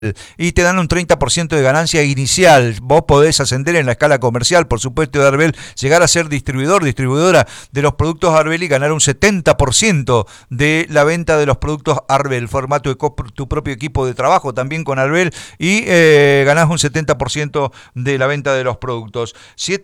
y te dan un 30% de ganancia inicial. Vos podés ascender en la escala comercial, por supuesto, de Arbel, llegar a ser distribuidora de los productos Arbel y ganar un 70% de la venta de los productos Arbel, formato de tu propio equipo de trabajo también con Arbel y ganás un 70% de la venta de los productos.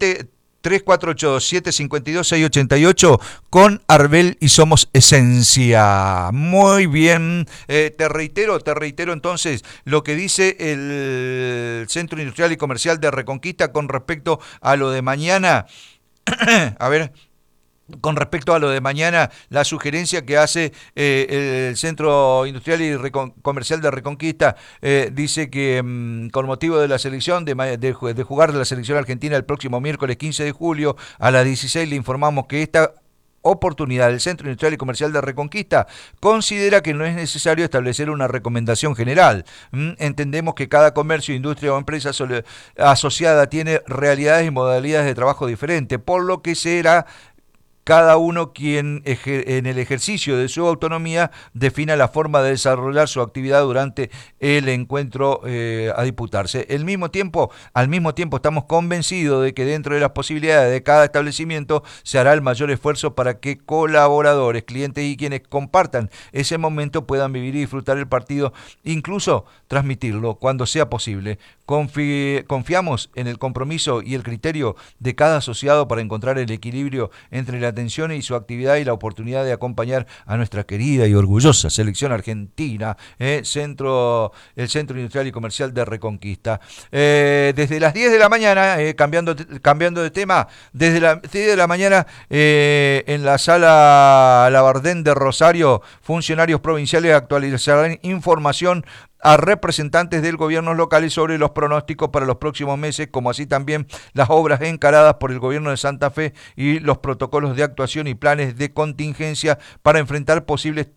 348-752-688 con Arbel y Somos Esencia. Muy bien, te reitero entonces lo que dice el Centro Industrial y Comercial de Reconquista con respecto a lo de mañana. A ver, con respecto a lo de mañana, la sugerencia que hace el Centro Industrial y Comercial de Reconquista dice que con motivo de la selección, de jugar de la selección argentina el próximo miércoles 15 de julio a las 16, le informamos que esta oportunidad del Centro Industrial y Comercial de Reconquista considera que no es necesario establecer una recomendación general. Entendemos que cada comercio, industria o empresa asociada tiene realidades y modalidades de trabajo diferentes, por lo que será cada uno quien en el ejercicio de su autonomía defina la forma de desarrollar su actividad durante el encuentro a disputarse. Al mismo tiempo estamos convencidos de que dentro de las posibilidades de cada establecimiento se hará el mayor esfuerzo para que colaboradores, clientes y quienes compartan ese momento puedan vivir y disfrutar el partido, incluso transmitirlo cuando sea posible. Confiamos en el compromiso y el criterio de cada asociado para encontrar el equilibrio entre la atención y su actividad y la oportunidad de acompañar a nuestra querida y orgullosa selección argentina, el Centro Industrial y Comercial de Reconquista. Desde las 10 de la mañana, cambiando de tema, desde las 10 de la mañana en la sala Labardén de Rosario, funcionarios provinciales actualizarán información a representantes del gobierno locales sobre los pronósticos para los próximos meses, como así también las obras encaradas por el gobierno de Santa Fe y los protocolos de actuación y planes de contingencia para enfrentar posibles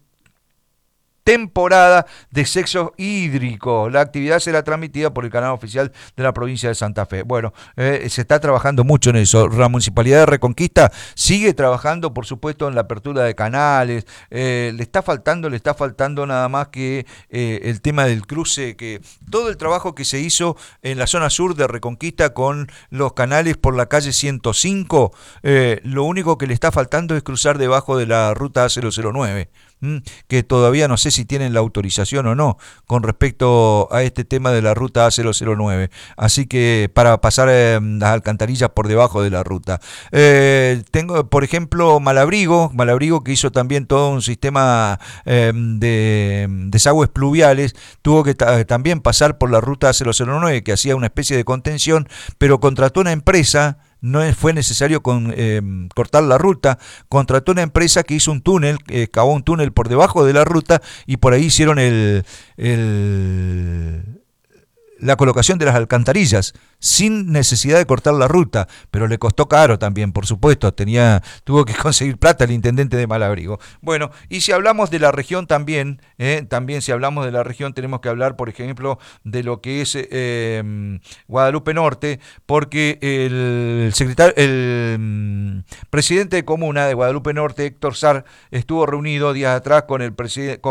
temporada de sexo hídrico. La actividad será transmitida por el canal oficial de la provincia de Santa Fe. Bueno, se está trabajando mucho en eso. La Municipalidad de Reconquista sigue trabajando, por supuesto, en la apertura de canales. Le está faltando nada más que el tema del cruce, que todo el trabajo que se hizo en la zona sur de Reconquista con los canales por la calle 105, lo único que le está faltando es cruzar debajo de la ruta A009. Que todavía no sé si tienen la autorización o no con respecto a este tema de la ruta A009, así que para pasar las alcantarillas por debajo de la ruta. Tengo, por ejemplo, Malabrigo que hizo también todo un sistema de desagües pluviales, tuvo que también pasar por la ruta A009, que hacía una especie de contención, pero contrató una empresa. No fue necesario cortar la ruta, contrató una empresa que hizo un túnel, cavó un túnel por debajo de la ruta y por ahí hicieron la colocación de las alcantarillas sin necesidad de cortar la ruta, pero le costó caro también, por supuesto, tuvo que conseguir plata el intendente de Malabrigo. Bueno, y si hablamos de la región también si hablamos de la región tenemos que hablar, por ejemplo, de lo que es Guadalupe Norte, porque el presidente de comuna de Guadalupe Norte, Héctor Sar, estuvo reunido días atrás con el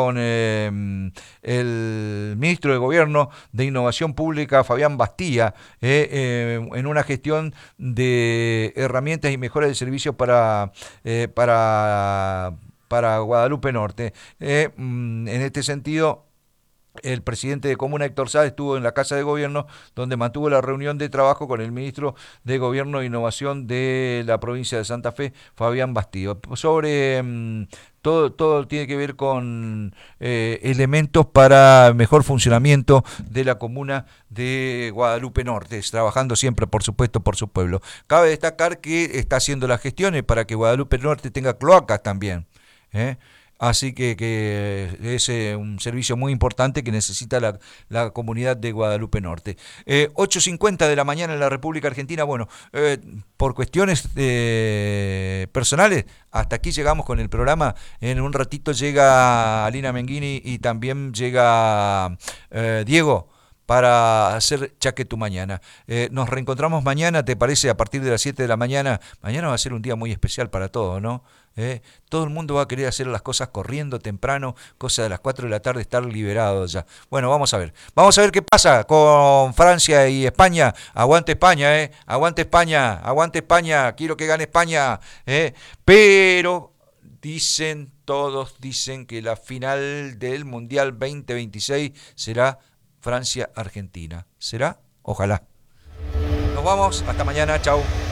ministro de Gobierno de Innovación Pública, Fabián Bastía, en una gestión de herramientas y mejoras de servicios para Guadalupe Norte. En este sentido, el presidente de Comuna, Héctor Sá, estuvo en la Casa de Gobierno, donde mantuvo la reunión de trabajo con el ministro de Gobierno e Innovación de la provincia de Santa Fe, Fabián Bastío, sobre todo tiene que ver con elementos para mejor funcionamiento de la comuna de Guadalupe Norte, trabajando siempre, por supuesto, por su pueblo. Cabe destacar que está haciendo las gestiones para que Guadalupe Norte tenga cloacas también, Así que es un servicio muy importante que necesita la comunidad de Guadalupe Norte. 8:50 de la mañana en la República Argentina. Bueno, por cuestiones personales, hasta aquí llegamos con el programa. En un ratito llega Alina Menghini y también llega Diego. para hacer Chaque tu mañana. Nos reencontramos mañana, ¿te parece? A partir de las 7 de la mañana. Mañana va a ser un día muy especial para todos, ¿no? Todo el mundo va a querer hacer las cosas corriendo temprano, cosa de las 4 de la tarde estar liberado ya. Bueno, vamos a ver. Vamos a ver qué pasa con Francia y España. Aguante España, aguante España, aguante España. Quiero que gane España, pero todos dicen que la final del Mundial 2026 será Francia-Argentina. ¿Será? Ojalá. Nos vamos, hasta mañana, chau.